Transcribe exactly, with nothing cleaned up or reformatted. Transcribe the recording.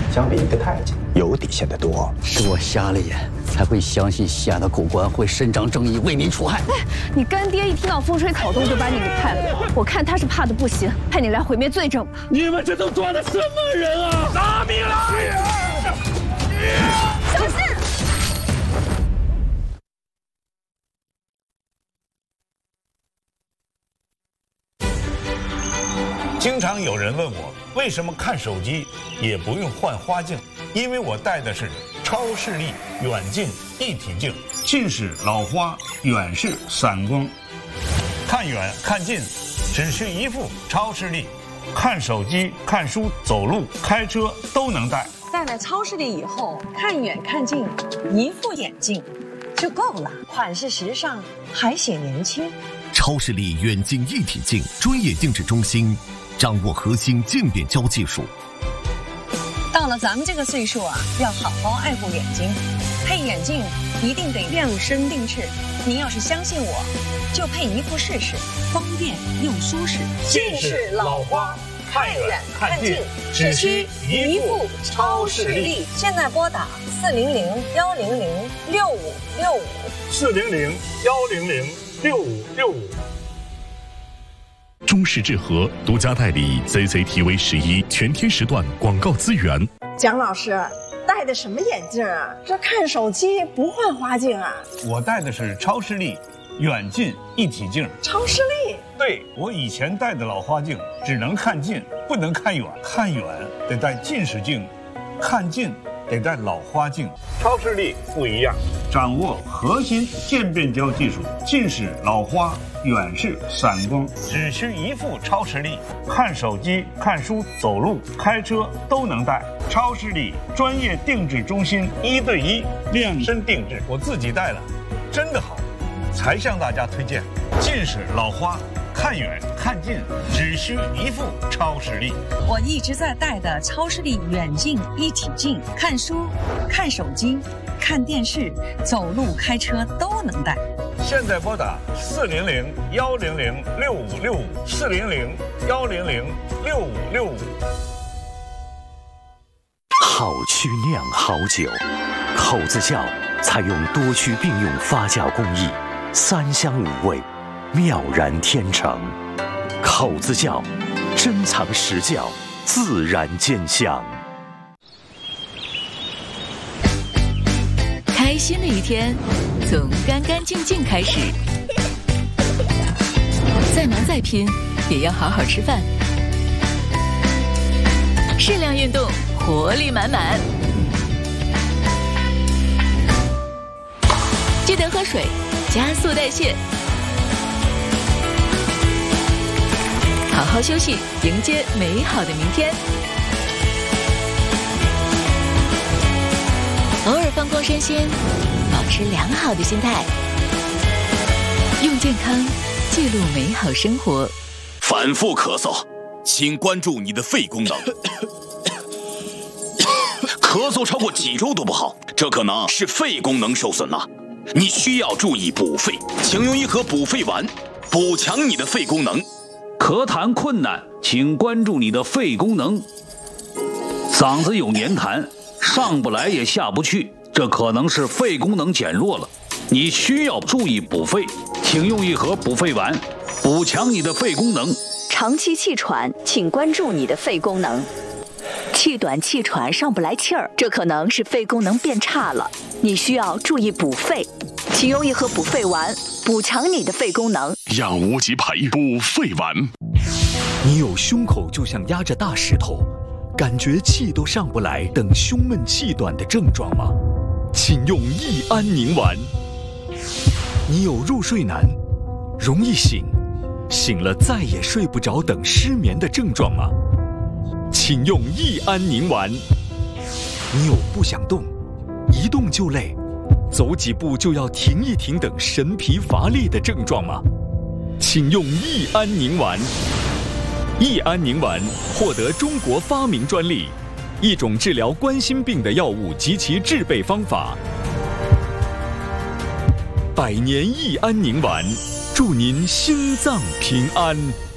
相比一个太监，有底线的多。 是我瞎了眼，才会相信西安的狗官会伸张正义，为民除害。 哎，你干爹一听到风吹草动就把你给派了，我看他是怕的不行，派你来毁灭罪证吧。 你们这都抓的什么人啊？拿命来！ 小心！ 经常有人问我，为什么看手机也不用换花镜？因为我戴的是超视力远近一体镜，近视、老花，远视、散光。看远看近，只需一副超视力，看手机、看书、走路、开车都能戴。 戴了超视力以后，看远看近，一副眼镜就够了，款式时尚，还显年轻。 超视力远近一体镜专业定制中心，掌握核心渐变焦技术。 到了咱们这个岁数啊，要好好爱护眼睛，配眼镜一定得量身定制。您要是相信我，就配一副试试，方便又舒适。 近视、老花，看远看近，只需一副超视力。 现在拨打四零零幺零零六五六五， 四零零幺零零六五六五。 中视智和独家代理 C C T V 十一全天时段广告资源。 蒋老师戴的什么眼镜啊？这看手机不换花镜啊？ 我戴的是超视力远近一体镜。 超视力？ 对，我以前戴的老花镜只能看近，不能看远。看远得戴近视镜，看近得戴老花镜。超视力不一样，掌握核心渐变焦技术，近视、老花、远视、散光，只需一副超视力，看手机、看书、走路、开车都能戴。超视力专业定制中心，一对一量身定制，我自己戴了，真的好，才向大家推荐。近视、老花，看远看近，只需一副超视力。 我一直在戴的超视力远近一体镜，看书、看手机、看电视、走路、开车都能戴。 现在拨打四零零幺零零六五六五，四零零幺零零六五六五。 好曲酿好酒，口子窖采用多曲并用发酵工艺，三香五味，妙然天成。口子窖，珍藏实窖，自然见香。 开心的一天，从干干净净开始。再忙再拼，也要好好吃饭。适量运动，活力满满。记得喝水，加速代谢。好好休息，迎接美好的明天。偶尔放空身心，保持良好的心态，用健康记录美好生活。 反复咳嗽，请关注你的肺功能。咳嗽超过几周都不好，这可能是肺功能受损了。你需要注意补肺，请用一盒补肺丸，补强你的肺功能。 咳痰困难，请关注你的肺功能。嗓子有黏痰，上不来也下不去，这可能是肺功能减弱了。你需要注意补肺，请用一盒补肺丸，补强你的肺功能。 长期气喘，请关注你的肺功能。气短气喘上不来气儿，这可能是肺功能变差了，你需要注意补肺，请用一盒补肺丸，补强你的肺功能。 养无极培补肺丸。 你有胸口就像压着大石头，感觉气都上不来等胸闷气短的症状吗？请用益安宁丸。你有入睡难、容易醒、醒了再也睡不着等失眠的症状吗？请用益安宁丸。你有不想动、一动就累、走几步就要停一停等神疲乏力的症状吗？请用益安宁丸。益安宁丸获得中国发明专利，一种治疗冠心病的药物及其制备方法。百年益安宁丸，祝您心脏平安。